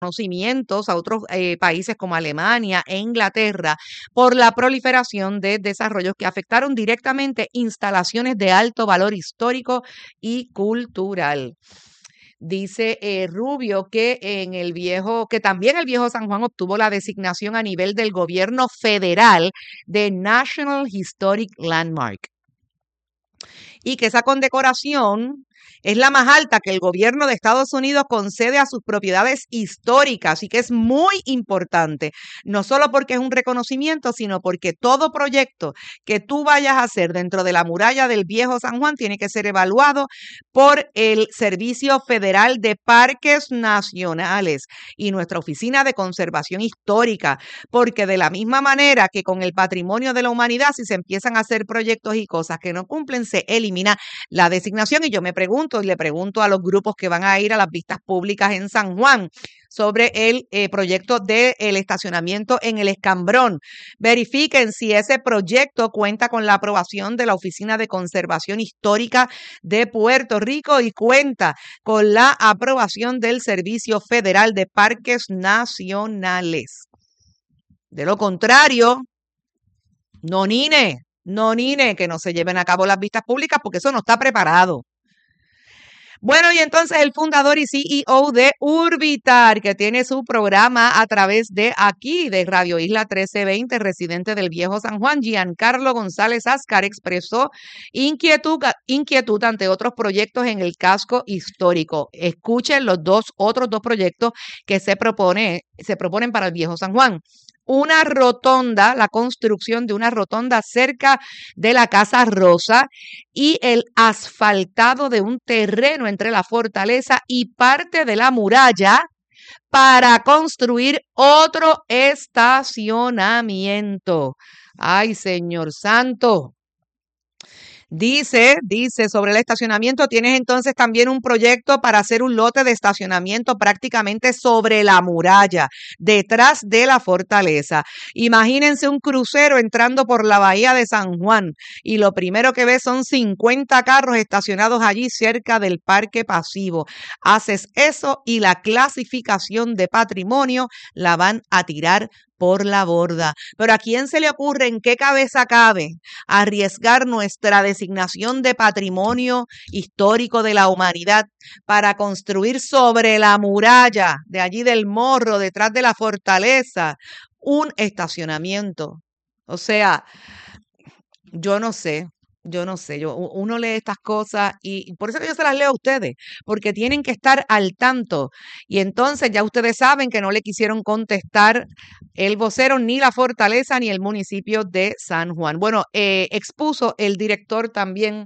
reconocimientos a otros países como Alemania e Inglaterra por la proliferación de desarrollos que afectaron directamente instalaciones de alto valor histórico y cultural. Dice Rubio que que también el viejo San Juan obtuvo la designación a nivel del gobierno federal de National Historic Landmark y que esa condecoración es la más alta que el gobierno de Estados Unidos concede a sus propiedades históricas y que es muy importante, no solo porque es un reconocimiento, sino porque todo proyecto que tú vayas a hacer dentro de la muralla del viejo San Juan tiene que ser evaluado por el Servicio Federal de Parques Nacionales y nuestra Oficina de Conservación Histórica, porque de la misma manera que con el patrimonio de la humanidad, si se empiezan a hacer proyectos y cosas que no cumplen, se elimina la designación. Y yo me pregunto y le pregunto a los grupos que van a ir a las vistas públicas en San Juan sobre el proyecto del estacionamiento en el Escambrón. Verifiquen si ese proyecto cuenta con la aprobación de la Oficina de Conservación Histórica de Puerto Rico y cuenta con la aprobación del Servicio Federal de Parques Nacionales. De lo contrario, no nine, que no se lleven a cabo las vistas públicas porque eso no está preparado. Bueno, y entonces el fundador y CEO de Urbitar, que tiene su programa a través de aquí, de Radio Isla 1320, residente del Viejo San Juan, Giancarlo González Ascar, expresó inquietud ante otros proyectos en el casco histórico. Escuchen los otros dos proyectos que se proponen para el Viejo San Juan. Una rotonda, la construcción de una rotonda cerca de la Casa Rosa y el asfaltado de un terreno entre la fortaleza y parte de la muralla para construir otro estacionamiento. Ay, Señor Santo. Dice sobre el estacionamiento, tienes entonces también un proyecto para hacer un lote de estacionamiento prácticamente sobre la muralla, detrás de la fortaleza. Imagínense un crucero entrando por la bahía de San Juan y lo primero que ves son 50 carros estacionados allí cerca del parque pasivo. Haces eso y la clasificación de patrimonio la van a tirar por la borda. Pero ¿a quién se le ocurre, en qué cabeza cabe arriesgar nuestra designación de patrimonio histórico de la humanidad para construir sobre la muralla de allí del Morro, detrás de la fortaleza, un estacionamiento? O sea, yo no sé. Uno lee estas cosas y por eso que yo se las leo a ustedes, porque tienen que estar al tanto. Y entonces ya ustedes saben que no le quisieron contestar el vocero, ni la fortaleza, ni el municipio de San Juan. Bueno, expuso el director también,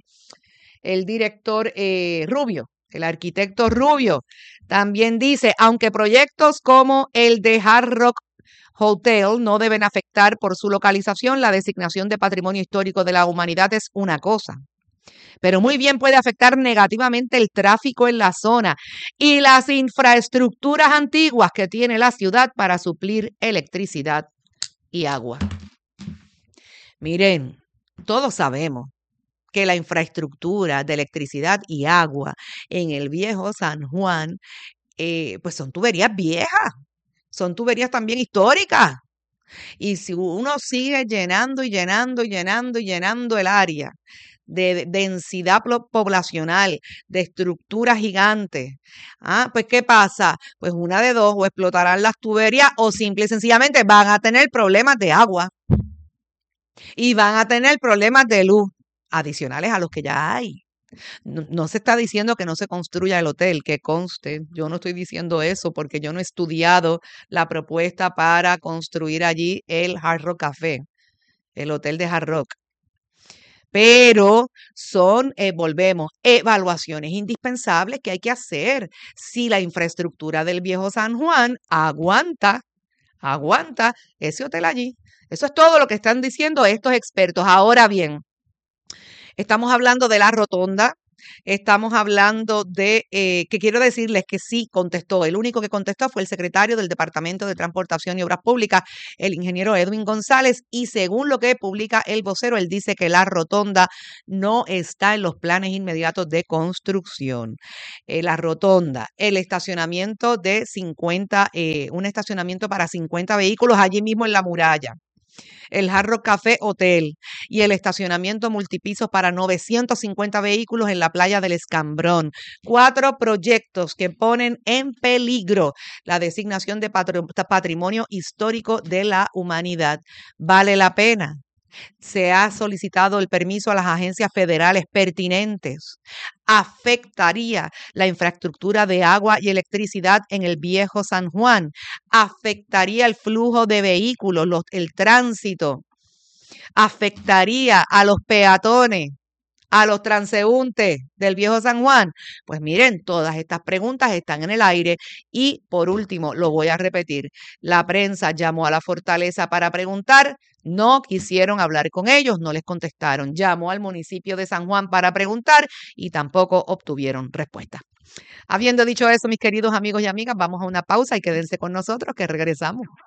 Rubio, el arquitecto Rubio, también dice, aunque proyectos como el de Hard Rock Hotel no deben afectar por su localización, la designación de Patrimonio Histórico de la Humanidad es una cosa, pero muy bien puede afectar negativamente el tráfico en la zona y las infraestructuras antiguas que tiene la ciudad para suplir electricidad y agua. Miren, todos sabemos que la infraestructura de electricidad y agua en el viejo San Juan, pues son tuberías viejas, son tuberías también históricas. Y si uno sigue llenando y llenando y llenando y llenando el área de densidad poblacional, de estructuras gigantes, pues ¿qué pasa? Pues una de dos, o explotarán las tuberías o simple y sencillamente van a tener problemas de agua y van a tener problemas de luz adicionales a los que ya hay. No se está diciendo que no se construya el hotel, que conste, yo no estoy diciendo eso porque yo no he estudiado la propuesta para construir allí el Hard Rock Café, el hotel de Hard Rock. Pero son, volvemos, evaluaciones indispensables que hay que hacer si la infraestructura del viejo San Juan aguanta ese hotel allí. Eso es todo lo que están diciendo estos expertos. Ahora bien, estamos hablando de la rotonda, estamos hablando de, que quiero decirles que sí contestó. El único que contestó fue el secretario del Departamento de Transportación y Obras Públicas, el ingeniero Edwin González, y según lo que publica El Vocero, él dice que la rotonda no está en los planes inmediatos de construcción. La rotonda, el estacionamiento de 50, un estacionamiento para 50 vehículos allí mismo en la muralla, el Hard Rock Café Hotel y el estacionamiento multipisos para 950 vehículos en la playa del Escambrón. 4 proyectos que ponen en peligro la designación de patrimonio histórico de la humanidad. ¿Vale la pena? Se ha solicitado el permiso a las agencias federales pertinentes. Afectaría la infraestructura de agua y electricidad en el viejo San Juan. Afectaría el flujo de vehículos, el tránsito. Afectaría a los peatones, a los transeúntes del viejo San Juan. Pues miren, todas estas preguntas están en el aire. Y por último, lo voy a repetir, la prensa llamó a la Fortaleza para preguntar, no quisieron hablar con ellos, no les contestaron. Llamó al municipio de San Juan para preguntar y tampoco obtuvieron respuesta. Habiendo dicho eso, mis queridos amigos y amigas, vamos a una pausa y quédense con nosotros que regresamos.